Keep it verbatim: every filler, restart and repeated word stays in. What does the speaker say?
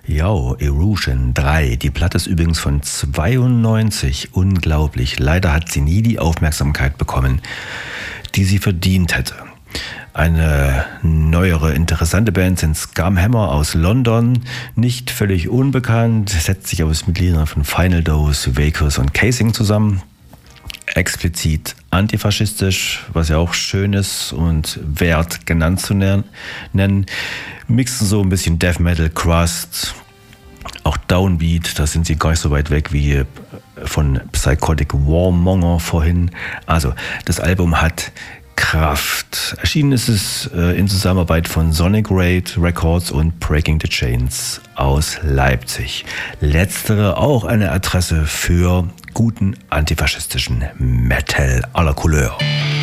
Ja, Erosion drei. Die Platte ist übrigens von zweiundneunzig. Unglaublich. Leider hat sie nie die Aufmerksamkeit bekommen, die sie verdient hätte. Eine neuere, interessante Band sind Scumhammer aus London. Nicht völlig unbekannt, setzt sich aus Mitgliedern von Final Dose, Vacus und Casing zusammen. Explizit antifaschistisch, was ja auch schön ist und wert genannt zu nennen. Mixen so ein bisschen Death Metal, Crust, auch Downbeat, da sind sie gar nicht so weit weg wie von Psychotic Warmonger vorhin. Also das Album hat Kraft. Erschienen ist es äh, in Zusammenarbeit von Sonic Raid Records und Breaking the Chains aus Leipzig. Letztere auch eine Adresse für guten antifaschistischen Metal aller Couleur.